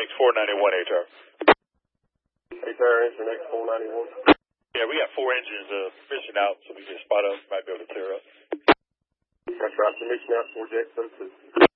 Phoenix 491 HR. HR, answer next 491. Yeah, we got 4 engines mission out, so we can spot up, might be able to clear up. That's right, mission out 4 Jack 32.